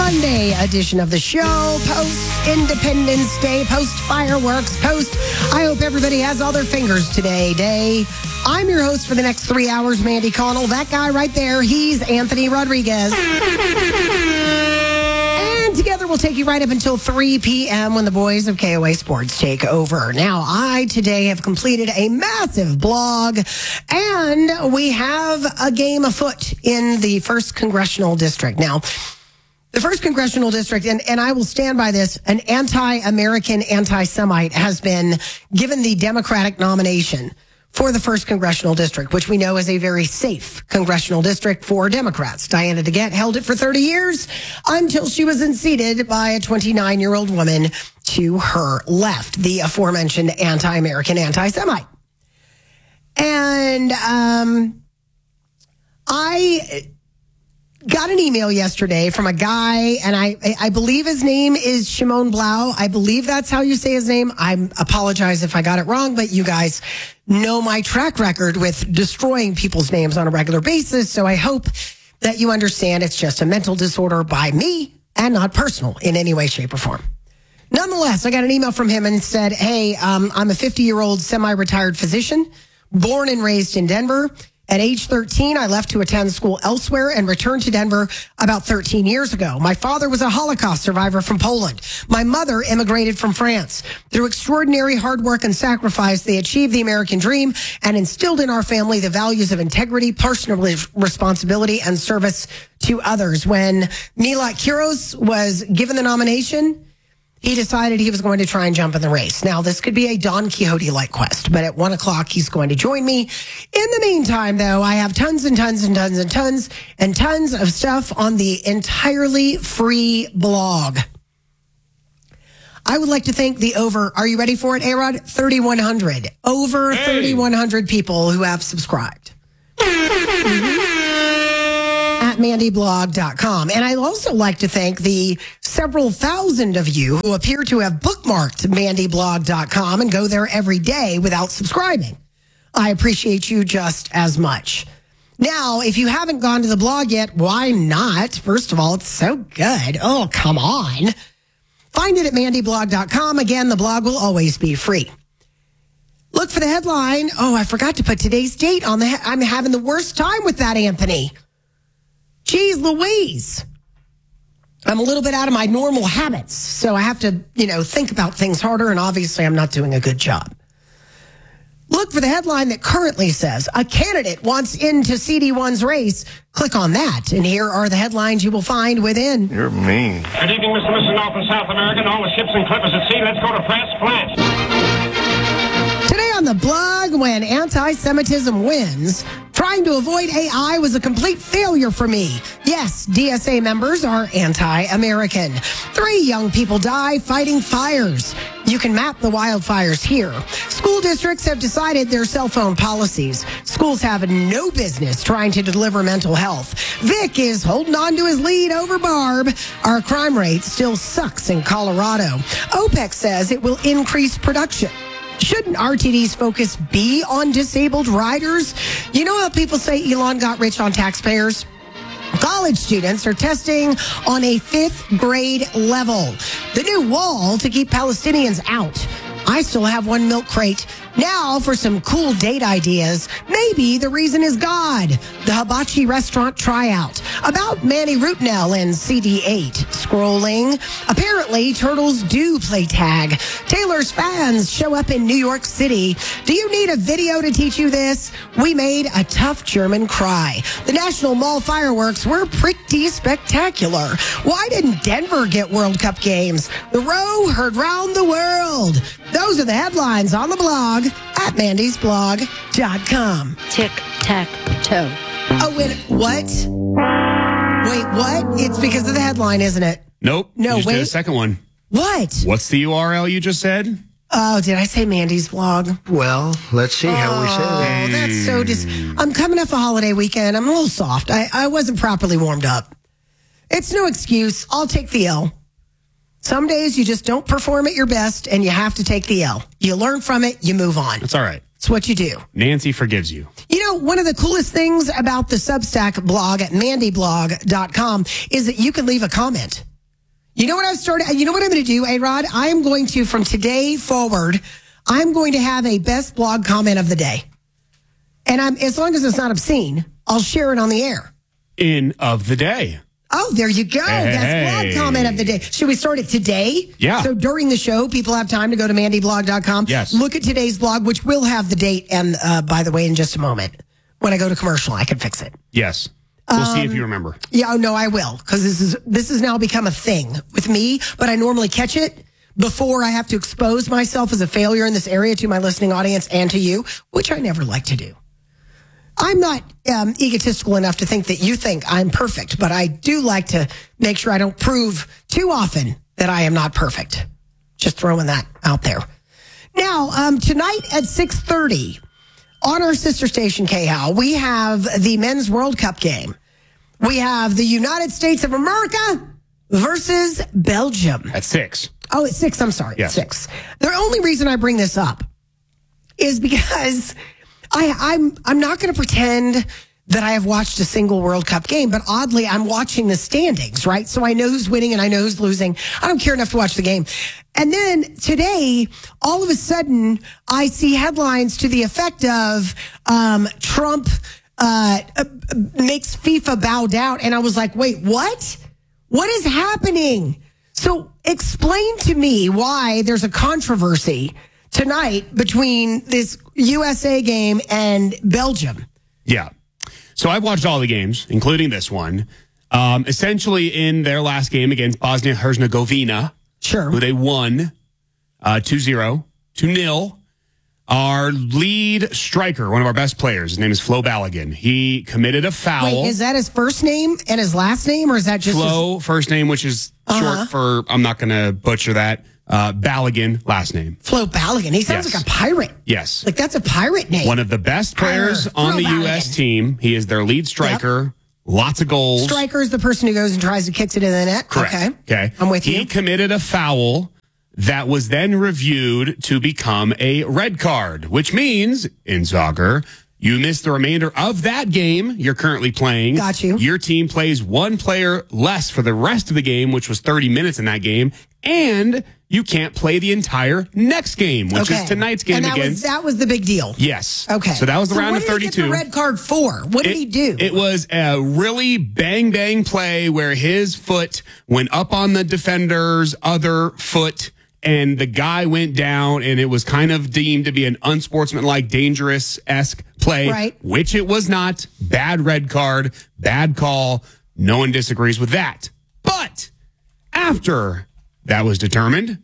Monday edition of the show. Post Independence Day, post fireworks, post. I hope everybody has all their fingers today. I'm your host for the next 3 hours, Mandy Connell. That guy right there, he's Anthony Rodriguez. And together we'll take you right up until 3 p.m. when the boys of KOA Sports take over. Now, I today have completed a massive blog, and we have a game afoot in the 1st Congressional District. Now, the 1st Congressional District, and I will stand by this, an anti-American anti-Semite has been given the Democratic nomination for the 1st Congressional District, which we know is a very safe congressional district for Democrats. Diana DeGette held it for 30 years until she was unseated by a 29-year-old woman to her left, the aforementioned anti-American anti-Semite. And I got an email yesterday from a guy, and I believe his name is Shimon Blau. I believe that's how you say his name. I apologize if I got it wrong, but you guys know my track record with destroying people's names on a regular basis, so I hope that you understand it's just a mental disorder by me and not personal in any way, shape, or form. Nonetheless, I got an email from him and said, hey, I'm a 50-year-old semi-retired physician, born and raised in Denver. At age 13, I left to attend school elsewhere and returned to Denver about 13 years ago. My father was a Holocaust survivor from Poland. My mother immigrated from France. Through extraordinary hard work and sacrifice, they achieved the American dream and instilled in our family the values of integrity, personal responsibility, and service to others. When Milot Kiros was given the nomination, he decided he was going to try and jump in the race. Now, this could be a Don Quixote-like quest, but at 1 o'clock, he's going to join me. In the meantime, though, I have tons and tons and tons and tons and tons of stuff on the entirely free blog. I would like to thank the are you ready for it, A-Rod? 3,100. Over 3,100 people who have subscribed. At MandyBlog.com. And I'd also like to thank the several thousand of you who appear to have bookmarked MandyBlog.com and go there every day without subscribing. I appreciate you just as much. Now, if you haven't gone to the blog yet, why not? First of all, it's so good. Oh, come on. Find it at MandyBlog.com. Again, the blog will always be free. Look for the headline. Oh, I forgot to put today's date on the I'm having the worst time with that, Anthony. Geez Louise. I'm a little bit out of my normal habits, so I have to, think about things harder, and obviously I'm not doing a good job. Look for the headline that currently says, a candidate wants into CD1's race. Click on that, and here are the headlines you will find within. You're mean. Good evening, Mr. and Mrs. North and South America, and all the ships and clippers at sea. Let's go to press flash. Today on the blog, when anti-Semitism wins, trying to avoid AI was a complete failure for me. Yes, DSA members are anti-American. 3 young people die fighting fires. You can map the wildfires here. School districts have decided their cell phone policies. Schools have no business trying to deliver mental health. Vic is holding on to his lead over Barb. Our crime rate still sucks in Colorado. OPEC says it will increase production. Shouldn't RTD's focus be on disabled riders? You know how people say Elon got rich on taxpayers? College students are testing on a 5th grade level. The new wall to keep Palestinians out. I still have 1 milk crate. Now for some cool date ideas. Maybe the reason is God. The Hibachi restaurant tryout. About Manny Rootnell and CD8. Scrolling. Apparently, turtles do play tag. Taylor's fans show up in New York City. Do you need a video to teach you this? We made a tough German cry. The National Mall fireworks were pretty spectacular. Why didn't Denver get World Cup games? The row heard round the world. Those are the headlines on the blog at mandysblog.com. Tic-tac-toe. Oh, wait, what? Wait, what? It's because of the headline, isn't it? Nope. No, you just wait. did a second one. What? What's the URL you just said? Oh, did I say Mandy's blog? Well, let's see how we say that. Oh, that's so I'm coming off a holiday weekend. I'm a little soft. I wasn't properly warmed up. It's no excuse. I'll take the L. Some days you just don't perform at your best, and you have to take the L. You learn from it, you move on. That's all right. It's what you do. Nancy forgives you. You know, one of the coolest things about the Substack blog at mandyblog.com is that you can leave a comment. You know what I've started? You know what I'm going to do, A-Rod? I am going to, from today forward, I'm going to have a best blog comment of the day. And as long as it's not obscene, I'll share it on the air. Of the day. Oh, there you go. Best blog comment of the day. Should we start it today? Yeah. So during the show, people have time to go to mandyblog.com. Yes. Look at today's blog, which will have the date. And by the way, in just a moment, when I go to commercial, I can fix it. Yes. We'll see if you remember. Yeah, oh, no, I will. Because this has now become a thing with me. But I normally catch it before I have to expose myself as a failure in this area to my listening audience and to you, which I never like to do. I'm not egotistical enough to think that you think I'm perfect, but I do like to make sure I don't prove too often that I am not perfect. Just throwing that out there. Now, tonight at 6:30 on our sister station, KHOW, we have the Men's World Cup game. We have the United States of America versus Belgium. At 6. Oh, it's 6. I'm sorry. Yes. It's 6. The only reason I bring this up is because I'm not going to pretend that I have watched a single World Cup game, but oddly, I'm watching the standings, right? So I know who's winning and I know who's losing. I don't care enough to watch the game. And then today, all of a sudden, I see headlines to the effect of Trump makes FIFA bow down. And I was like, wait, what? What is happening? So explain to me why there's a controversy tonight between this USA game and Belgium. Yeah. So I've watched all the games, including this one. Essentially, in their last game against Bosnia-Herzegovina, Sure. who they won 2-0, 2-0, our lead striker, one of our best players, his name is Flo Balogun. He committed a foul. Wait, is that his first name and his last name, or is that just Flo, first name, which is short for, I'm not going to butcher that, Balogun, last name. Flo Balogun? He sounds Yes. like a pirate. Yes. Like that's a pirate name. One of the best players Flo on the Balogun. U.S. team. He is their lead striker. Lots of goals. Striker is the person who goes and tries to kick it in the net. Correct. Okay. I'm with He you. committed a foul that was then reviewed to become a red card, which means in soccer, you miss the remainder of that game you're currently playing. Got you. Your team plays one player less for the rest of the game, which was 30 minutes in that game, and you can't play the entire next game, which is tonight's game and that against. that was the big deal. Yes. Okay. So that was the round of what did he 32. get the red card for? What did he do? It was a really bang play where his foot went up on the defender's other foot and the guy went down, and it was kind of deemed to be an unsportsmanlike, dangerous-esque play, Right. which it was not. Bad red card, bad call. No one disagrees with that. But after that was determined,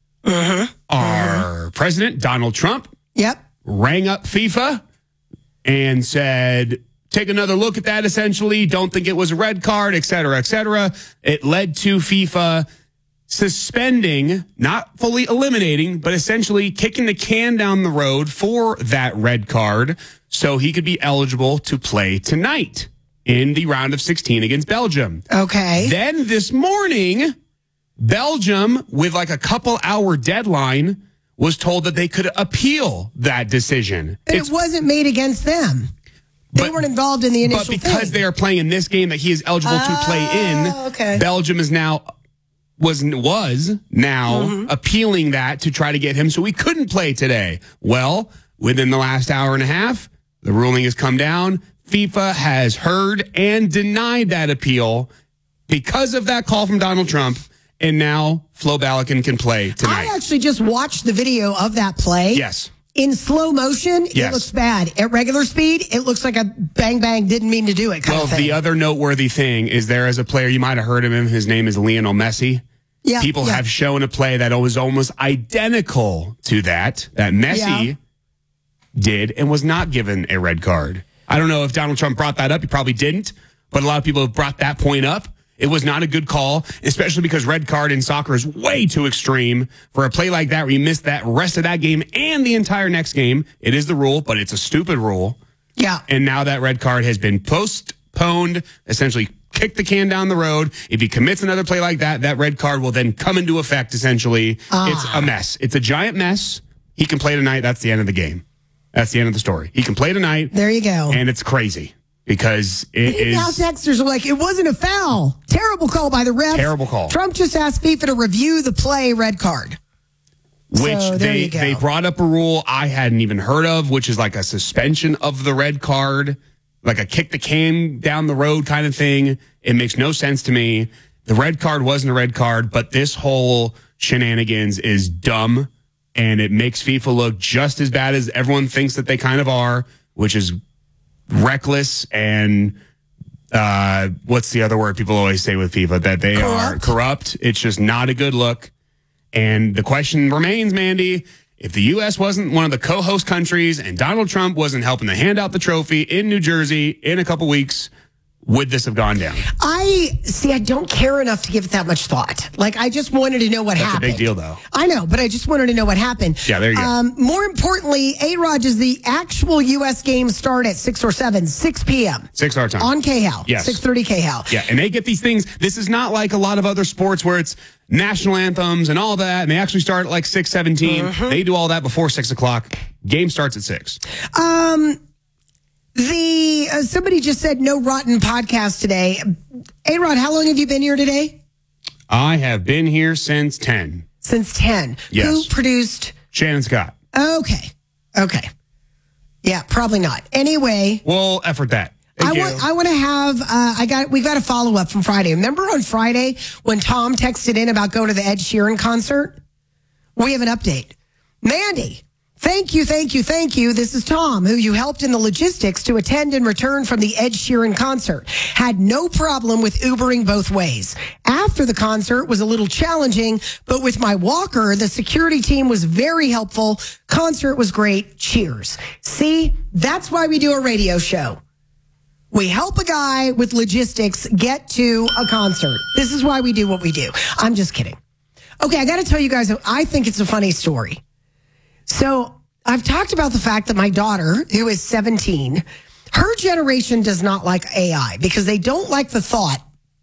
our president, Donald Trump, Yep. rang up FIFA and said, take another look at that, essentially. Don't think it was a red card, et cetera, et cetera. It led to FIFA suspending, not fully eliminating, but essentially kicking the can down the road for that red card so he could be eligible to play tonight in the round of 16 against Belgium. Okay. Then this morning, Belgium, with like a couple hour deadline, was told that they could appeal that decision. But it wasn't made against them. They weren't involved in the initial But because thing. they are playing in this game that he is eligible to play in, okay. Belgium is now was now appealing that to try to get him so he couldn't play today. Well, within the last hour and a half, the ruling has come down. FIFA has heard and denied that appeal because of that call from Donald Trump. And now Flo Balogun can play tonight. I actually just watched the video of that play. Yes. In slow motion, it Yes. looks bad. At regular speed, it looks like a bang bang didn't mean to do it kind Well, of thing. the other noteworthy thing is there is a player, you might have heard of him. His name is Lionel Messi. Yeah, People yeah. have shown a play that was almost identical to that Messi did and was not given a red card. I don't know if Donald Trump brought that up. He probably didn't, but a lot of people have brought that point up. It was not a good call, especially because red card in soccer is way too extreme for a play like that where you miss that rest of that game and the entire next game. It is the rule, but it's a stupid rule. Yeah. And now that red card has been postponed, essentially kick the can down the road. If he commits another play like that, that red card will then come into effect, essentially. It's a mess. It's a giant mess. He can play tonight. That's the end of the game. That's the end of the story. He can play tonight. There you go. And it's crazy. because it is Now texters are like, it wasn't a foul. Terrible call by the refs. Terrible call. Trump just asked FIFA to review the play red card. which So, there you go. they brought up a rule I hadn't even heard of, which is like a suspension of the red card, like a kick the can down the road kind of thing. It makes no sense to me. The red card wasn't a red card, but this whole shenanigans is dumb, and it makes FIFA look just as bad as everyone thinks that they kind of are, which is reckless and what's the other word people always say with FIFA? That they are corrupt. It's just not a good look. And the question remains, Mandy, if the U.S. wasn't one of the co-host countries and Donald Trump wasn't helping to hand out the trophy in New Jersey in a couple weeks, would this have gone down? I don't care enough to give it that much thought. Like, I just wanted to know what happened. That's a big deal, though. I know, but I just wanted to know what happened. Yeah, there you go. More importantly, A-Rod, does the actual U.S. game start at 6 or 7? 6 p.m. 6 our time. On KHAL. Yes. 6:30 KHAL. Yeah, and they get these things. This is not like a lot of other sports where it's national anthems and all that, and they actually start at like 6:17. Mm-hmm. They do all that before 6 o'clock. Game starts at 6. Somebody just said no rotten podcast today. A-Rod, how long have you been here today? I have been here since 10. Since 10. Yes. Who produced? Shannon Scott. Okay. Yeah, probably not. Anyway, We'll effort that. Thank you. I want to have, we got a follow up from Friday. Remember on Friday when Tom texted in about going to the Ed Sheeran concert? We have an update. Mandy, thank you. This is Tom, who you helped in the logistics to attend and return from the Ed Sheeran concert. Had no problem with Ubering both ways. After the concert was a little challenging, but with my walker, the security team was very helpful. Concert was great. Cheers. See, that's why we do a radio show. We help a guy with logistics get to a concert. This is why we do what we do. I'm just kidding. Okay, I got to tell you guys, I think it's a funny story. So I've talked about the fact that my daughter, who is 17, her generation does not like AI because they don't like the thought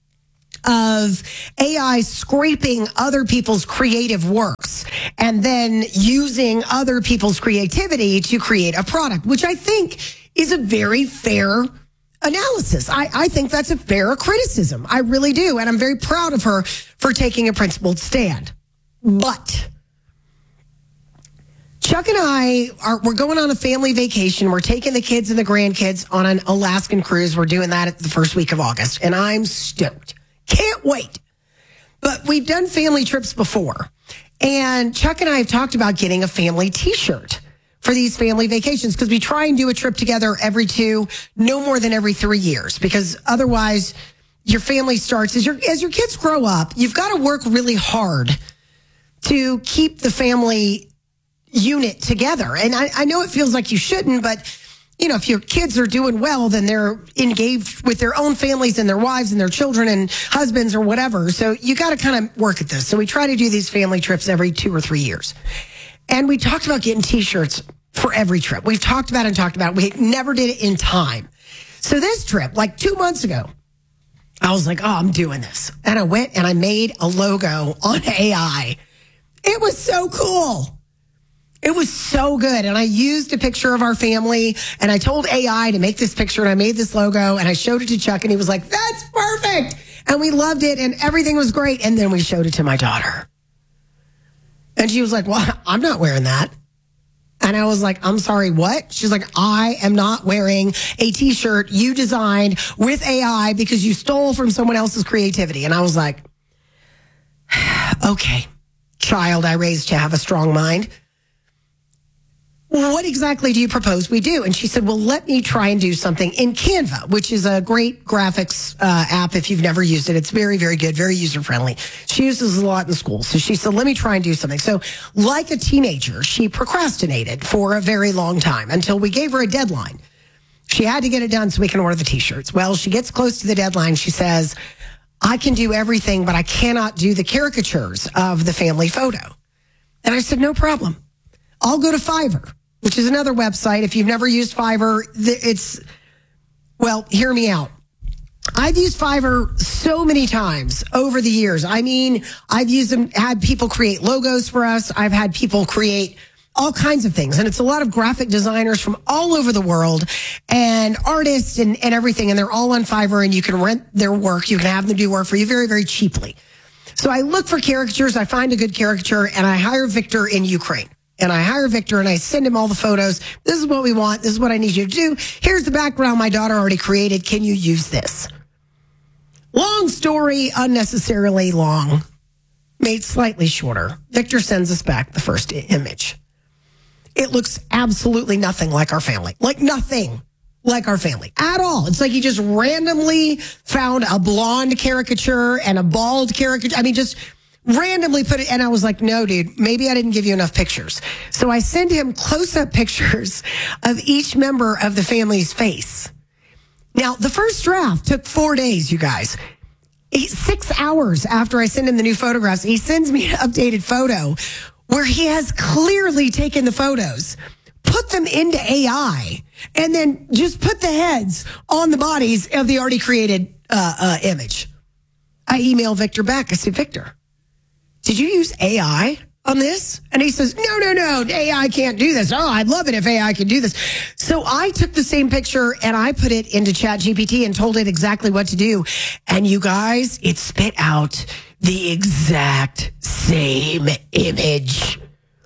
of AI scraping other people's creative works and then using other people's creativity to create a product, which I think is a very fair analysis. I think that's a fair criticism. I really do. And I'm very proud of her for taking a principled stand. But Chuck and we're going on a family vacation. We're taking the kids and the grandkids on an Alaskan cruise. We're doing that at the first week of August. And I'm stoked. Can't wait. But we've done family trips before. And Chuck and I have talked about getting a family t-shirt for these family vacations because we try and do a trip together every 2, no more than every 3 years, because otherwise your family starts as your kids grow up, you've got to work really hard to keep the family unit together. And I know it feels like you shouldn't, but you know, if your kids are doing well, then they're engaged with their own families and their wives and their children and husbands or whatever. So you got to kind of work at this. So we try to do these family trips every 2 or 3 years. And we talked about getting t-shirts for every trip. We've talked about it. We never did it in time. So this trip, like 2 months ago, I was like, oh, I'm doing this. And I went and I made a logo on AI. It was so cool. It was so good. And I used a picture of our family and I told AI to make this picture and I made this logo and I showed it to Chuck and he was like, that's perfect. And we loved it and everything was great. And then we showed it to my daughter. And she was like, well, I'm not wearing that. And I was like, I'm sorry, what? She's like, I am not wearing a t-shirt you designed with AI because you stole from someone else's creativity. And I was like, okay, child I raised to have a strong mind. What exactly do you propose we do? And she said, well, let me try and do something in Canva, which is a great graphics app if you've never used it. It's very, very good, very user-friendly. She uses it a lot in school. So she said, let me try and do something. So like a teenager, she procrastinated for a very long time until we gave her a deadline. She had to get it done so we can order the t-shirts. Well, she gets close to the deadline. She says, I can do everything, but I cannot do the caricatures of the family photo. And I said, no problem. I'll go to Fiverr, which is another website. If you've never used Fiverr, hear me out. I've used Fiverr so many times over the years. I mean, I've used them, had people create logos for us. I've had people create all kinds of things. And it's a lot of graphic designers from all over the world and artists and everything. And they're all on Fiverr, and you can rent their work. You can have them do work for you very, very cheaply. So I look for caricatures. I find a good caricature, and I hire Victor in Ukraine. And I hire Victor, and I send him all the photos. This is what we want. This is what I need you to do. Here's the background my daughter already created. Can you use this? Long story, unnecessarily long, made slightly shorter. Victor sends us back the first image. It looks absolutely nothing like our family. Like nothing like our family at all. It's like he just randomly found a blonde caricature and a bald caricature. I mean, just randomly put it. And I was like, no, dude, maybe I didn't give you enough pictures. So I send him close-up pictures of each member of the family's face. Now, the first draft took 4 days, you guys. 6 hours after I send him the new photographs, he sends me an updated photo where he has clearly taken the photos, put them into AI, and then just put the heads on the bodies of the already created image. I emailed Victor back. I said, Victor, did you use AI on this? And he says, no, AI can't do this. Oh, I'd love it if AI could do this. So I took the same picture and I put it into ChatGPT and told it exactly what to do. And you guys, it spit out the exact same image.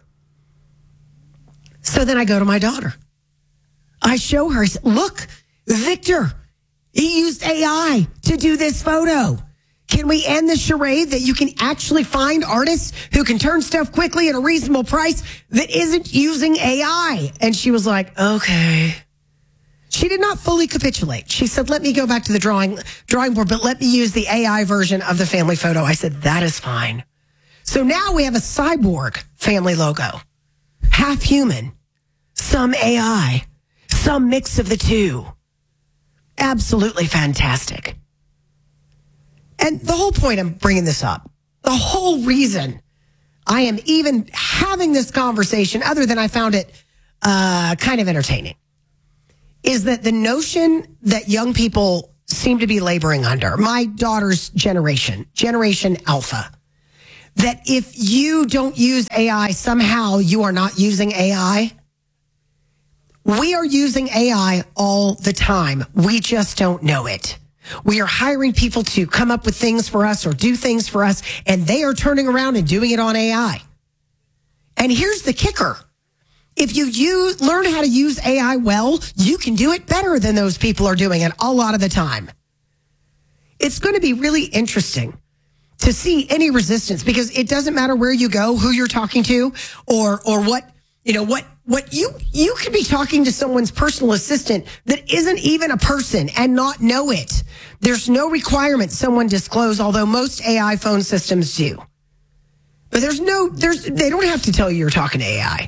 So then I go to my daughter. I show her, I said, look, Victor, he used AI to do this photo. Can we end the charade that you can actually find artists who can turn stuff quickly at a reasonable price that isn't using AI? And she was like, okay. She did not fully capitulate. She said, let me go back to the drawing board, but let me use the AI version of the family photo. I said, that is fine. So now we have a cyborg family logo. Half human, some AI, some mix of the two. Absolutely fantastic. And the whole point I'm bringing this up, the whole reason I am even having this conversation, other than I found it kind of entertaining, is that the notion that young people seem to be laboring under, my daughter's Generation Alpha, that if you don't use AI, somehow you are not using AI. We are using AI all the time. We just don't know it. We are hiring people to come up with things for us or do things for us, and they are turning around and doing it on AI. And here's the kicker. If you learn how to use AI well, you can do it better than those people are doing it a lot of the time. It's going to be really interesting to see any resistance, because it doesn't matter where you go, who you're talking to, or what, what you could be talking to someone's personal assistant that isn't even a person and not know it. There's no requirement someone disclose, although most AI phone systems do. But they don't have to tell you you're talking to AI.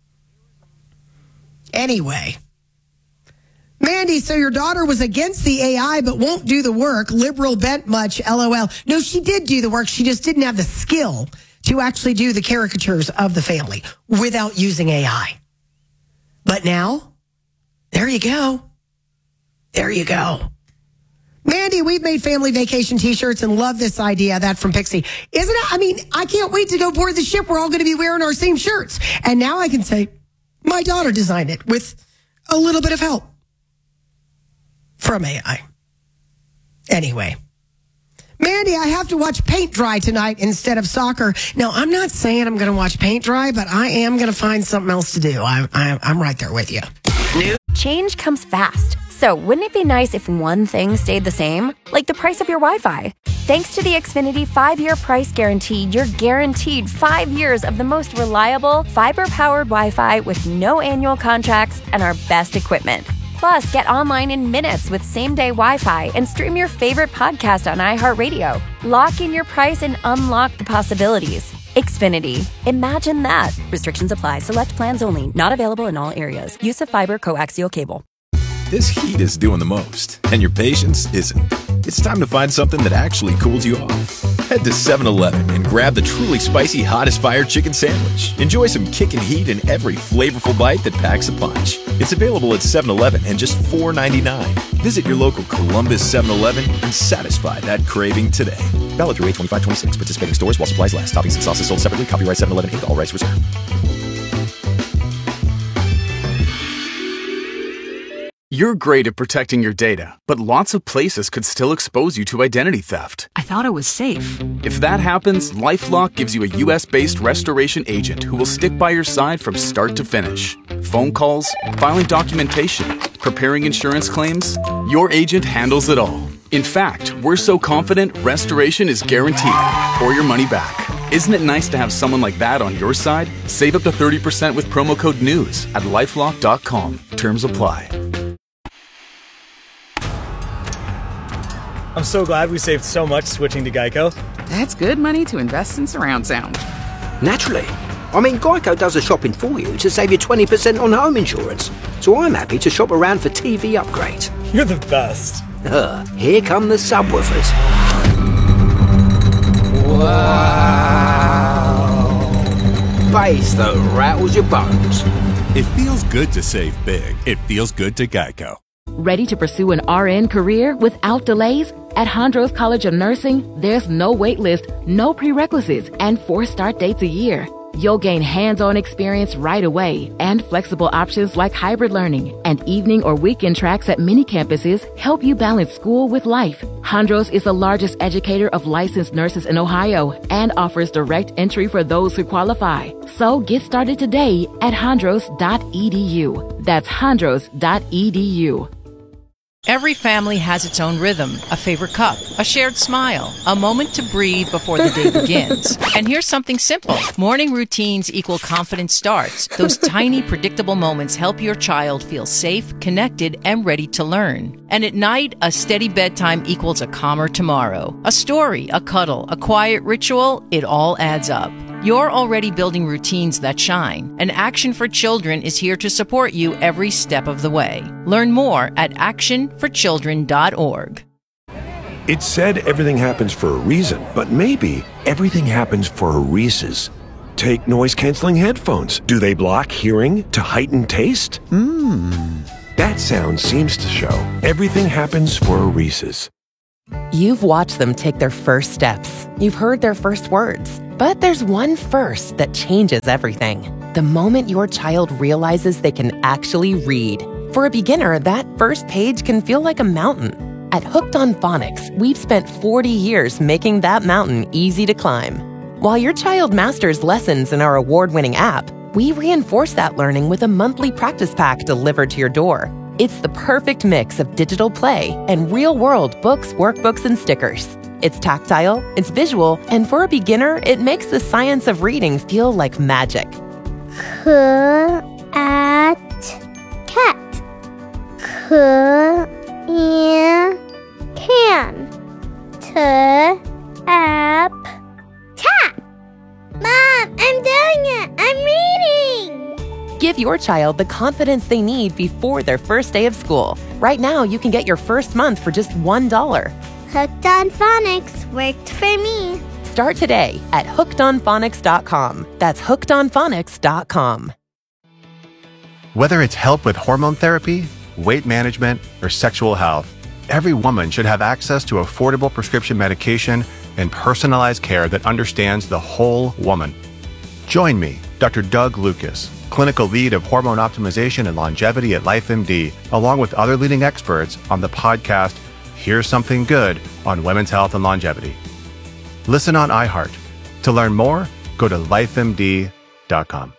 Anyway, Mandy, so your daughter was against the AI but won't do the work. Liberal bent much, LOL. No, she did do the work. She just didn't have the skill to actually do the caricatures of the family without using AI. But now, there you go. There you go. Mandy, we've made family vacation t-shirts and love this idea, that from Pixie. Isn't it? I mean, I can't wait to go board the ship. We're all going to be wearing our same shirts. And now I can say, my daughter designed it with a little bit of help from AI. Anyway, Mandy, I have to watch paint dry tonight instead of soccer. Now, I'm not saying I'm going to watch paint dry, but I am going to find something else to do. I'm right there with you. Change comes fast. So wouldn't it be nice if one thing stayed the same? Like the price of your Wi-Fi. Thanks to the Xfinity 5-year price guarantee, you're guaranteed 5 years of the most reliable, fiber-powered Wi-Fi with no annual contracts and our best equipment. Plus, get online in minutes with same-day Wi-Fi and stream your favorite podcast on iHeartRadio. Lock in your price and unlock the possibilities. Xfinity. Imagine that. Restrictions apply. Select plans only. Not available in all areas. Use of fiber coaxial cable. This heat is doing the most, and your patience isn't. It's time to find something that actually cools you off. Head to 7-Eleven and grab the truly spicy Hottest Fire Chicken Sandwich. Enjoy some kickin' heat in every flavorful bite that packs a punch. It's available at 7-Eleven and just $4.99. Visit your local Columbus 7-Eleven and satisfy that craving today. Valid through 8/25/26. Participating stores while supplies last. Toppings and sauces sold separately. Copyright 7-Eleven Inc. All rights reserved. You're great at protecting your data, but lots of places could still expose you to identity theft. I thought it was safe. If that happens, LifeLock gives you a U.S.-based restoration agent who will stick by your side from start to finish. Phone calls, filing documentation, preparing insurance claims, your agent handles it all. In fact, we're so confident restoration is guaranteed or your money back. Isn't it nice to have someone like that on your side? Save up to 30% with promo code NEWS at LifeLock.com. Terms apply. I'm so glad we saved so much switching to Geico. That's good money to invest in surround sound. Naturally. I mean, Geico does the shopping for you to save you 20% on home insurance. So I'm happy to shop around for TV upgrades. You're the best. Here come the subwoofers. Wow. Bass that rattles your bones. It feels good to save big. It feels good to Geico. Ready to pursue an RN career without delays? At Hondros College of Nursing, there's no wait list, no prerequisites, and 4 start dates a year. You'll gain hands-on experience right away and flexible options like hybrid learning and evening or weekend tracks at many campuses help you balance school with life. Hondros is the largest educator of licensed nurses in Ohio and offers direct entry for those who qualify. So get started today at hondros.edu. That's hondros.edu. Every family has its own rhythm, a favorite cup, a shared smile, a moment to breathe before the day begins. And here's something simple. Morning routines equal confident starts. Those tiny, predictable moments help your child feel safe, connected, and ready to learn. And at night, a steady bedtime equals a calmer tomorrow. A story, a cuddle, a quiet ritual, it all adds up. You're already building routines that shine, and Action for Children is here to support you every step of the way. Learn more at actionforchildren.org. It's said everything happens for a reason, but maybe everything happens for a Reese's. Take noise-canceling headphones. Do they block hearing to heighten taste? That sound seems to show everything happens for a Reese's. You've watched them take their first steps. You've heard their first words. But there's one first that changes everything. The moment your child realizes they can actually read. For a beginner, that first page can feel like a mountain. At Hooked on Phonics, we've spent 40 years making that mountain easy to climb. While your child masters lessons in our award-winning app, we reinforce that learning with a monthly practice pack delivered to your door. It's the perfect mix of digital play and real-world books, workbooks, and stickers. It's tactile, it's visual, and for a beginner, it makes the science of reading feel like magic. Cat. Can. Tap. Mom, I'm doing it. I'm reading. Give your child the confidence they need before their first day of school. Right now, you can get your first month for just $1. Hooked on Phonics worked for me. Start today at hookedonphonics.com. That's hookedonphonics.com. Whether it's help with hormone therapy, weight management, or sexual health, every woman should have access to affordable prescription medication and personalized care that understands the whole woman. Join me, Dr. Doug Lucas, clinical lead of hormone optimization and longevity at LifeMD, along with other leading experts on the podcast Here's Something Good on Women's Health and Longevity. Listen on iHeart. To learn more, go to lifemd.com.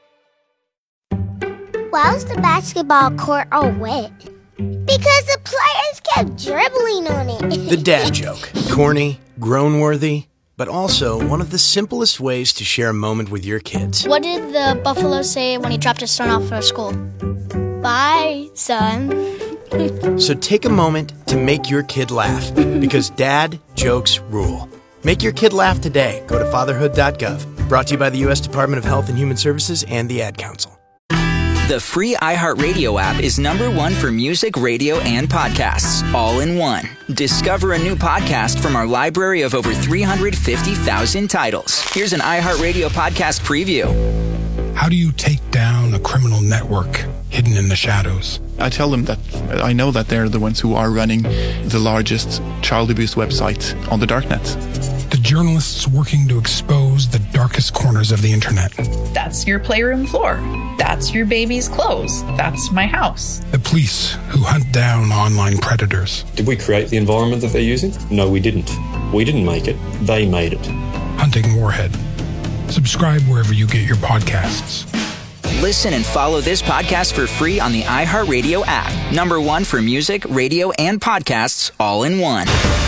Why was the basketball court all wet? Because the players kept dribbling on it. The dad joke. Corny, groan-worthy, but also one of the simplest ways to share a moment with your kids. What did the buffalo say when he dropped his son off for school? Bye, son. So take a moment to make your kid laugh, because dad jokes rule. Make your kid laugh today. Go to fatherhood.gov. Brought to you by the U.S. Department of Health and Human Services and the Ad Council. The free iHeartRadio app is #1 for music, radio, and podcasts, all in one. Discover a new podcast from our library of over 350,000 titles. Here's an iHeartRadio podcast preview. How do you take down a criminal network hidden in the shadows? I tell them that I know that they're the ones who are running the largest child abuse website on the darknet. The journalists working to expose the darkest corners of the internet. That's your playroom floor. That's your baby's clothes. That's my house. The police who hunt down online predators. Did we create the environment that they're using? No, we didn't. We didn't make it. They made it. Hunting Warhead. Subscribe wherever you get your podcasts. Listen and follow this podcast for free on the iHeartRadio app. #1 for music, radio, and podcasts all in one.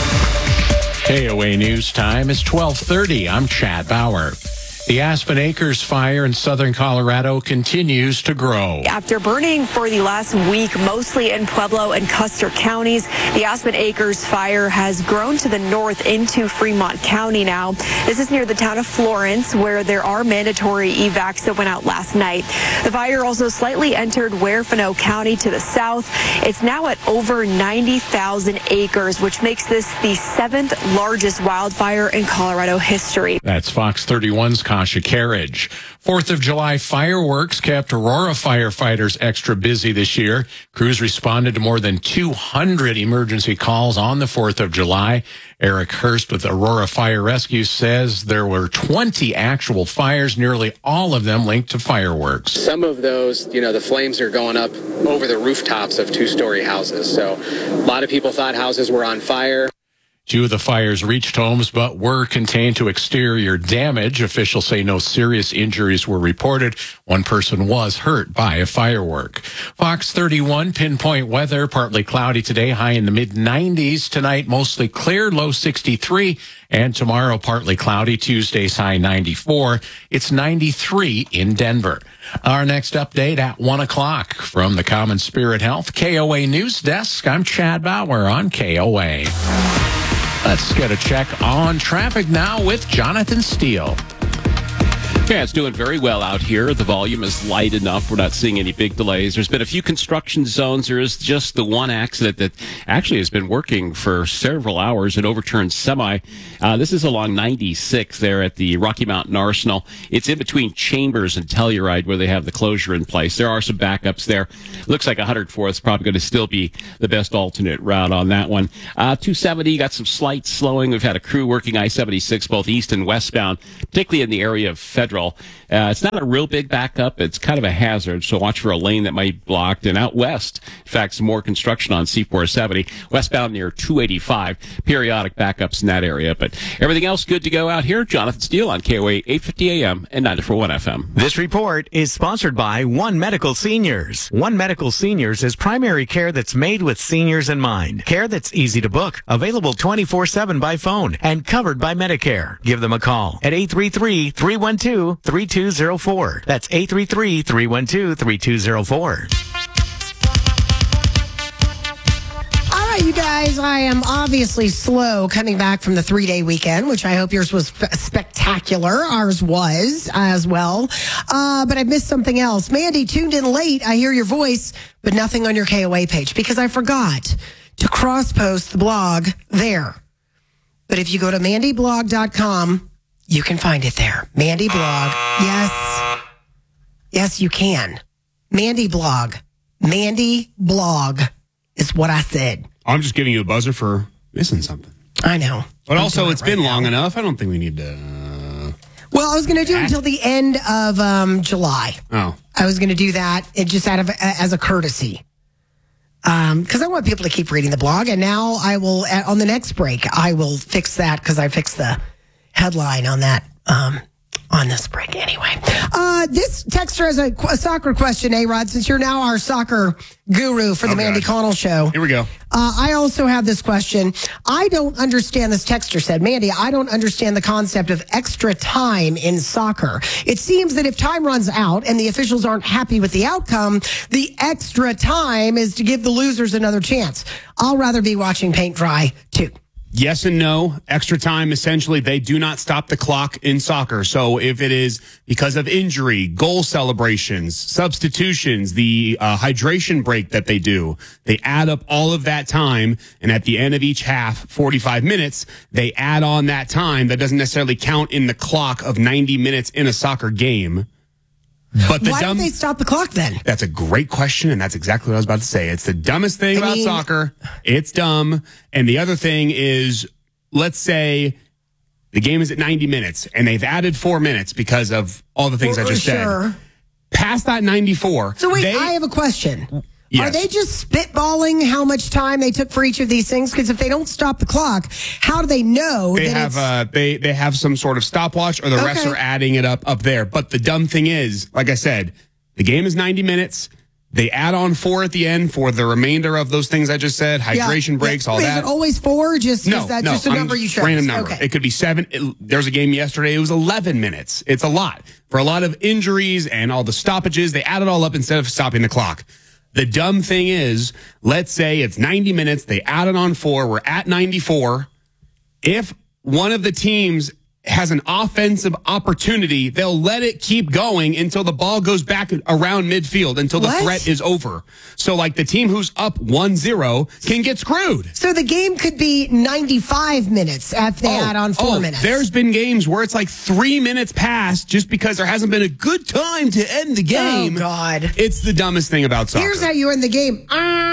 KOA News Time is 12:30. I'm Chad Bauer. The Aspen Acres fire in southern Colorado continues to grow. After burning for the last week, mostly in Pueblo and Custer counties, the Aspen Acres fire has grown to the north into Fremont County now. This is near the town of Florence, where there are mandatory evacs that went out last night. The fire also slightly entered Huerfano County to the south. It's now at over 90,000 acres, which makes this the 7th largest wildfire in Colorado history. That's Fox 31's Kasha Carriage. 4th of July fireworks kept Aurora firefighters extra busy this year. Crews responded to more than 200 emergency calls on the 4th of July. Eric Hurst with Aurora Fire Rescue says there were 20 actual fires, nearly all of them linked to fireworks. Some of those, the flames are going up over the rooftops of 2-story houses. So a lot of people thought houses were on fire. 2 of the fires reached homes but were contained to exterior damage. Officials say no serious injuries were reported. One person was hurt by a firework. Fox 31 pinpoint weather, partly cloudy today, high in the mid-90s. Tonight, mostly clear, low 63. And tomorrow, partly cloudy, Tuesday's high 94. It's 93 in Denver. Our next update at 1 o'clock from the Common Spirit Health KOA News Desk. I'm Chad Bauer on KOA. Let's get a check on traffic now with Jonathan Steele. Yeah, it's doing very well out here. The volume is light enough. We're not seeing any big delays. There's been a few construction zones. There is just the one accident that actually has been working for several hours, an overturned semi. This is along 96 there at the Rocky Mountain Arsenal. It's in between Chambers and Telluride where they have the closure in place. There are some backups there. Looks like 104th is probably going to still be the best alternate route on that one. 270 got some slight slowing. We've had a crew working I-76 both east and westbound, particularly in the area of Federal. It's not a real big backup. It's kind of a hazard, so watch for a lane that might be blocked. And out west, in fact, some more construction on C-470, westbound near 285. Periodic backups in that area. But everything else good to go out here. Jonathan Steele on KOA 850 AM and 94.1 FM. This report is sponsored by One Medical Seniors. One Medical Seniors is primary care that's made with seniors in mind. Care that's easy to book, available 24/7 by phone, and covered by Medicare. Give them a call at 833-312-3204. That's 833-312-3204. All right, you guys, I am obviously slow coming back from the 3-day weekend, which I hope yours was spectacular. Ours was as well. But I missed something else. Mandy, tuned in late. I hear your voice, but nothing on your KOA page because I forgot to cross-post the blog there. But if you go to mandyblog.com, you can find it there. Mandy Blog. Yes, you can. Mandy Blog. Mandy Blog is what I said. I'm just giving you a buzzer for missing something. I know. But also, it's been long enough. I don't think we need to... Well, I was going to do it until the end of July. Oh. I was going to do that just as a courtesy. Because I want people to keep reading the blog. And now I will, on the next break, I will fix that because I fixed the headline on that on this break anyway. This texter has a soccer question, A-Rod, since you're now our soccer guru for the Mandy Connell Show. Here we go. I also have this question. I don't understand, this texter said, Mandy, I don't understand the concept of extra time in soccer. It seems that if time runs out and the officials aren't happy with the outcome, the extra time is to give the losers another chance. I'll rather be watching paint dry, too. Yes and no. Extra time, essentially, they do not stop the clock in soccer. So if it is because of injury, goal celebrations, substitutions, the hydration break that they do, they add up all of that time. And at the end of each half, 45 minutes, they add on that time that doesn't necessarily count in the clock of 90 minutes in a soccer game. But why don't they stop the clock then? That's a great question, and that's exactly what I was about to say. It's the dumbest thing about soccer. It's dumb. And the other thing is, let's say the game is at 90 minutes, and they've added 4 minutes because of all the things I just said. Past that 94. So wait, I have a question. Yes. Are they just spitballing how much time they took for each of these things? Because if they don't stop the clock, how do they know they have some sort of stopwatch, or the refs are adding it up there? But the dumb thing is, like I said, the game is 90 minutes. They add on 4 at the end for the remainder of those things I just said, hydration breaks, all that. Is it always 4? Is that just a number you chose? Random number. Okay. It could be 7. There's a game yesterday. It was 11 minutes. It's a lot. For a lot of injuries and all the stoppages, they add it all up instead of stopping the clock. The dumb thing is, let's say it's 90 minutes. They added on 4. We're at 94. If one of the teams has an offensive opportunity, they'll let it keep going until the ball goes back around midfield, until the threat is over. So like the team who's up 1-0 can get screwed. So the game could be 95 minutes if they add on 4 minutes. There's been games where it's like 3 minutes past just because there hasn't been a good time to end the game. Oh, God. It's the dumbest thing about soccer. Here's how you end the game.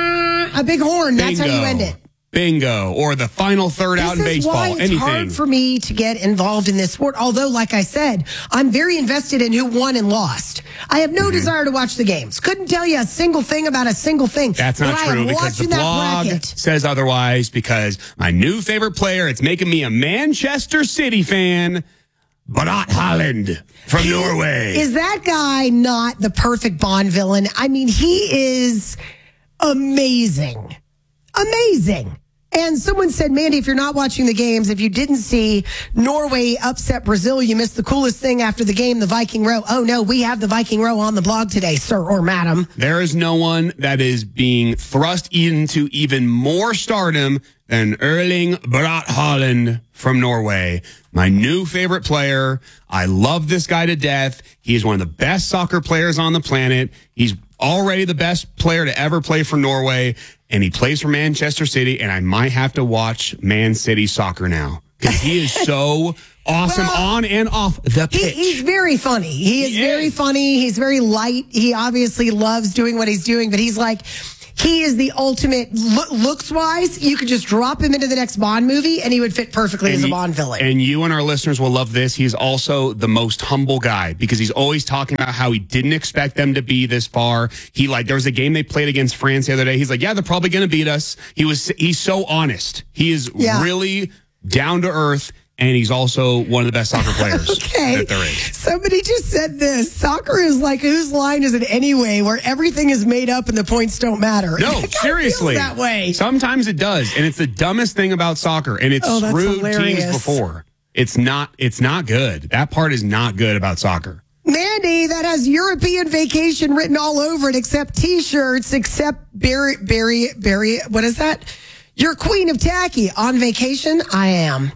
A big horn. That's how you end it. Bingo. Or the final third out in baseball. This is why it's hard for me to get involved in this sport. Although, like I said, I'm very invested in who won and lost. I have no desire to watch the games. Couldn't tell you a single thing about a single thing. That's not true, because the blog says otherwise, because my new favorite player, it's making me a Manchester City fan, Braut Haaland from Norway. Is that guy not the perfect Bond villain? I mean, he is amazing. Amazing. And someone said, Mandy, if you're not watching the games, if you didn't see Norway upset Brazil, you missed the coolest thing after the game, the Viking Row. Oh, no, we have the Viking Row on the blog today, sir or madam. There is no one that is being thrust into even more stardom than Erling Braut Haaland from Norway. My new favorite player. I love this guy to death. He is one of the best soccer players on the planet. He's already the best player to ever play for Norway. And he plays for Manchester City, and I might have to watch Man City soccer now because he is so awesome on and off the pitch. He's very funny. He is very funny. He's very light. He obviously loves doing what he's doing, but he's like, he is the ultimate looks-wise. You could just drop him into the next Bond movie, and he would fit perfectly as a Bond villain. And you and our listeners will love this. He's also the most humble guy because he's always talking about how he didn't expect them to be this far. There was a game they played against France the other day. He's like, yeah, they're probably going to beat us. He's so honest. He is really down to earth. And he's also one of the best soccer players that there is. Somebody just said this. Soccer is like, whose line is it anyway, where everything is made up and the points don't matter? No, seriously. That way. Sometimes it does. And it's the dumbest thing about soccer. And it's screwed teams before. It's not good. That part is not good about soccer. Mandy, that has European vacation written all over it, except T-shirts, except Barry, what is that? You're queen of tacky. On vacation, I am.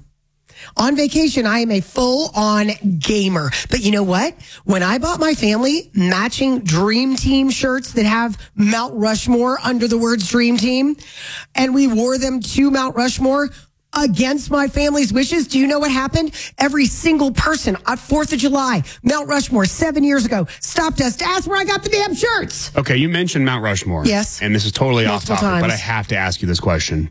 On vacation, I am a full-on gamer. But you know what? When I bought my family matching Dream Team shirts that have Mount Rushmore under the words Dream Team, and we wore them to Mount Rushmore against my family's wishes, do you know what happened? Every single person on 4th of July, Mount Rushmore, 7 years ago, stopped us to ask where I got the damn shirts. Okay, you mentioned Mount Rushmore. Yes. And this is totally Multiple off topic, times. but I have to ask you this question.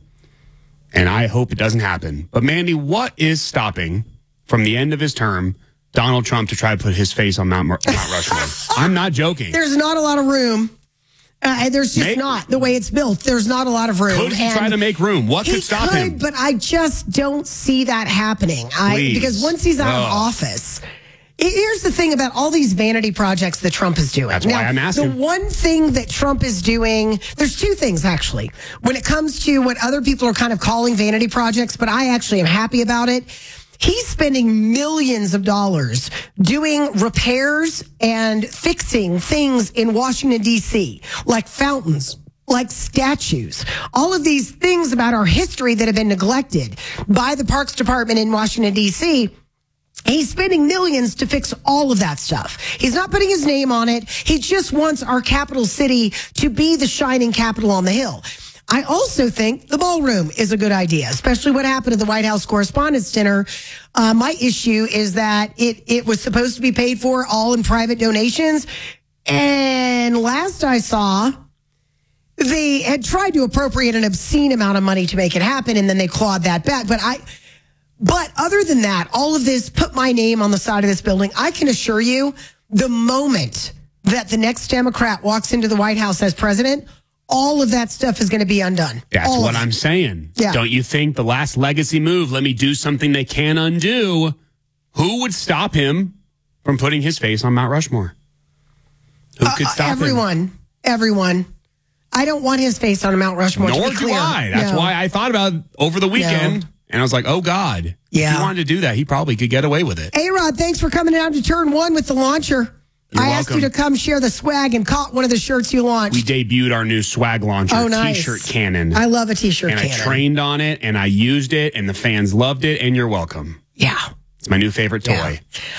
And I hope it doesn't happen. But Mandy, what is stopping from the end of his term Donald Trump to try to put his face on Mount Rushmore? I'm not joking. There's not a lot of room. There's just not the way it's built. There's not a lot of room. Could he try to make room? What could stop him? But I just don't see that happening. Because once he's out of office. Here's the thing about all these vanity projects that Trump is doing. That's why I'm asking. The one thing that Trump is doing, there's two things actually. When it comes to what other people are kind of calling vanity projects, but I actually am happy about it. He's spending millions of dollars doing repairs and fixing things in Washington, D.C., like fountains, like statues, all of these things about our history that have been neglected by the Parks Department in Washington, D.C., he's spending millions to fix all of that stuff. He's not putting his name on it. He just wants our capital city to be the shining capital on the hill. I also think the ballroom is a good idea, especially what happened at the White House Correspondents' Dinner. My issue is that it was supposed to be paid for all in private donations. And last I saw, they had tried to appropriate an obscene amount of money to make it happen, and then they clawed that back. But But other than that, all of this, put my name on the side of this building. I can assure you, the moment that the next Democrat walks into the White House as president, all of that stuff is going to be undone. That's what I'm saying. Yeah. Don't you think the last legacy move, let me do something they can undo? Who would stop him from putting his face on Mount Rushmore? Who could stop him? Everyone. I don't want his face on a Mount Rushmore. Nor do I. That's why I thought about it over the weekend. And I was like, oh, God. Yeah. If he wanted to do that, he probably could get away with it. A-Rod, thanks for coming down to Turn 1 with the launcher. You're asked you welcome. to come share the swag and caught one of the shirts you launched. We debuted our new swag launcher, Oh, nice. T-shirt cannon. I love a T-shirt and cannon. I trained on it, and I used it, and the fans loved it, and you're welcome. Yeah. It's my new favorite toy.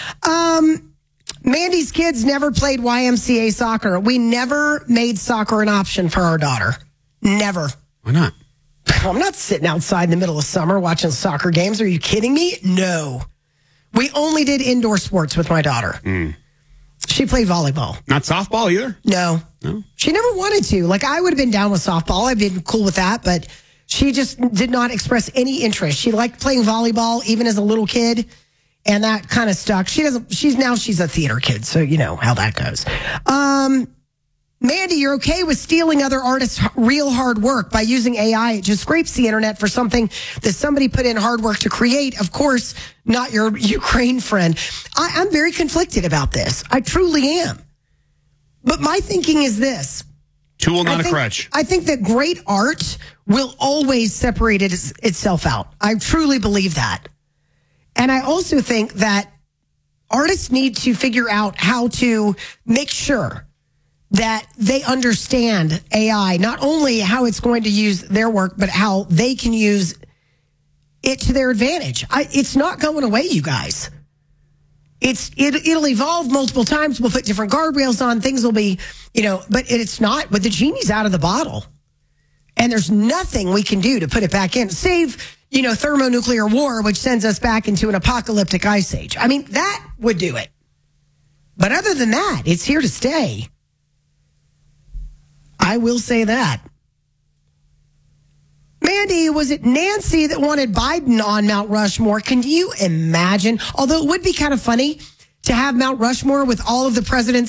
Mandy's kids never played YMCA soccer. We never made soccer an option for our daughter. Never. Why not? I'm not sitting outside in the middle of summer watching soccer games. Are you kidding me? No. We only did indoor sports with my daughter. She played volleyball. Not softball either? No. She never wanted to. Like, I would have been down with softball. I've been cool with that, but she just did not express any interest. She liked playing volleyball even as a little kid, and that kind of stuck. She's a theater kid, so you know how that goes. Mandy, you're okay with stealing other artists' real hard work by using AI. It just scrapes the internet for something that somebody put in hard work to create. Of course, not your Ukraine friend. I'm very conflicted about this. I truly am. But my thinking is this. Tool, not a crutch. I think that great art will always separate itself out. I truly believe that. And I also think that artists need to figure out how to make sure that they understand AI, not only how it's going to use their work, but how they can use it to their advantage. It's not going away, you guys. It'll evolve multiple times. We'll put different guardrails on. Things will be, but it's not. But the genie's out of the bottle. And there's nothing we can do to put it back in. Save, thermonuclear war, which sends us back into an apocalyptic ice age. I mean, that would do it. But other than that, it's here to stay. I will say that. Mandy, was it Nancy that wanted Biden on Mount Rushmore? Can you imagine? Although it would be kind of funny to have Mount Rushmore with all of the